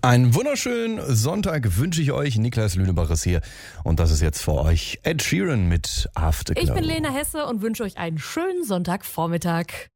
Einen wunderschönen Sonntag wünsche ich euch. Niklas Lünebach ist hier und das ist jetzt für euch Ed Sheeran mit Afterglow. Ich bin Lena Hesse und wünsche euch einen schönen Sonntagvormittag.